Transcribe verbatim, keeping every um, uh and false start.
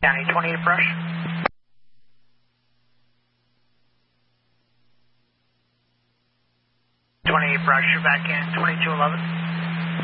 County twenty-eight brush. twenty-eight brush, you're back in twenty-two eleven.